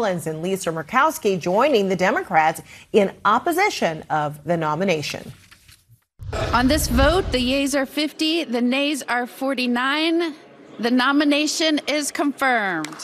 Collins and Lisa Murkowski joining the Democrats in opposition of the nomination. On this vote, the yeas are 50, the nays are 49. The nomination is confirmed.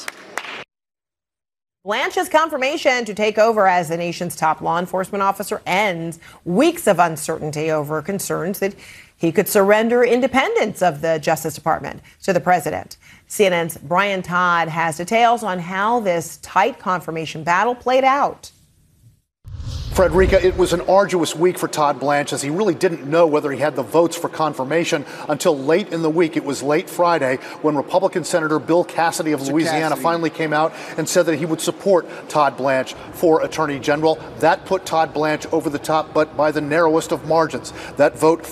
Blanche's confirmation to take over as the nation's top law enforcement officer ends weeks of uncertainty over concerns that he could surrender independence of the Justice Department to the president. CNN's Brian Todd has details on how this tight confirmation battle played out. Frederica, it was an arduous week for Todd Blanche as he really didn't know whether he had the votes for confirmation until late in the week. It was late Friday when Republican Senator Bill Cassidy of Louisiana finally came out and said that he would support Todd Blanche for Attorney General. That put Todd Blanche over the top, but by the narrowest of margins. That vote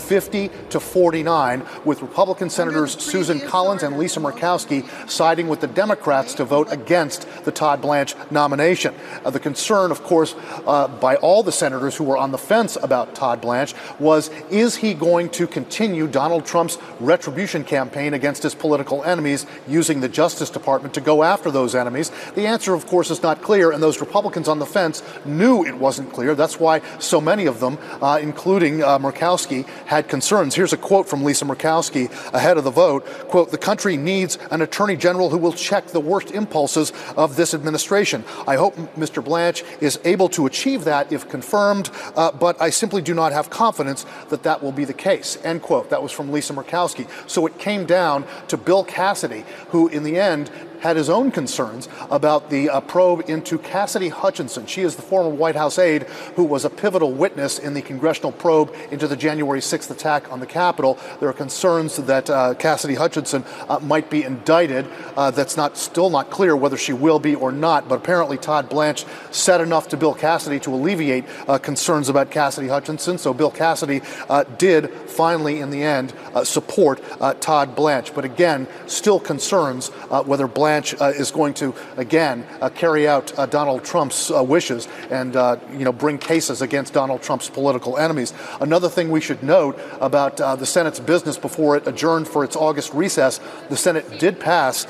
50-49, with Republican Senators Susan Collins and Lisa Murkowski siding with the Democrats to vote against the Todd Blanche nomination. The concern, of course, by all the senators who were on the fence about Todd Blanche was, is he going to continue Donald Trump's retribution campaign against his political enemies using the Justice Department to go after those enemies? The answer, of course, is not clear, and those Republicans on the fence knew it wasn't clear. That's why so many of them, including Murkowski, had concerns. Here's a quote from Lisa Murkowski ahead of the vote. Quote, "The country needs an attorney general who will check the worst impulses of this administration. I hope Mr. Blanche is able to achieve that if confirmed, but I simply do not have confidence that that will be the case." End quote. That was from Lisa Murkowski. So it came down to Bill Cassidy, who in the end had his own concerns about the probe into Cassidy Hutchinson. She is the former White House aide who was a pivotal witness in the congressional probe into the January 6th attack on the Capitol. There are concerns that Cassidy Hutchinson might be indicted. That's still not clear whether she will be or not, but apparently Todd Blanche said enough to Bill Cassidy to alleviate concerns about Cassidy Hutchinson. So Bill Cassidy did finally, in the end, support Todd Blanche. But again, still concerns whether Blanche is going to, again, carry out Donald Trump's wishes and, bring cases against Donald Trump's political enemies. Another thing we should note about the Senate's business before it adjourned for its August recess, the Senate did pass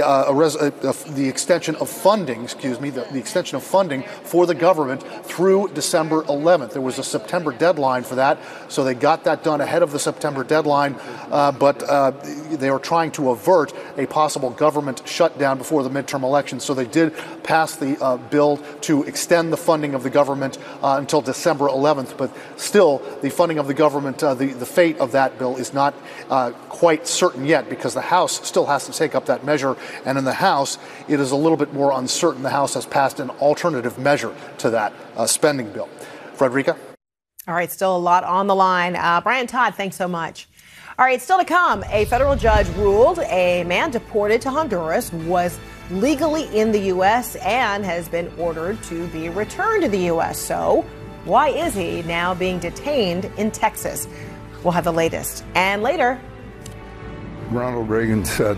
the extension of funding, the extension of funding for the government through December 11th. There was a September deadline for that, so they got that done ahead of the September deadline, but they were trying to avert a possible government shutdown before the midterm elections. So they did pass the bill to extend the funding of the government until December 11th. But still, the funding of the government, the fate of that bill is not quite certain yet, because the House still has to take up that measure. And in the House, it is a little bit more uncertain. The House has passed an alternative measure to that spending bill. Frederica? All right, still a lot on the line. Brian Todd, thanks so much. All right, still to come, a federal judge ruled a man deported to Honduras was legally in the U.S. and has been ordered to be returned to the U.S. So why is he now being detained in Texas? We'll have the latest. And later, Ronald Reagan said,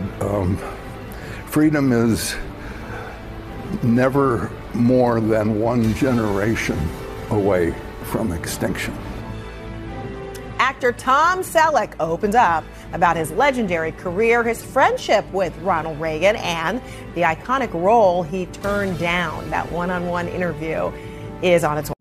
freedom is never more than one generation away from extinction. Actor Tom Selleck opens up about his legendary career, his friendship with Ronald Reagan, and the iconic role he turned down. That one-on-one interview is on its way.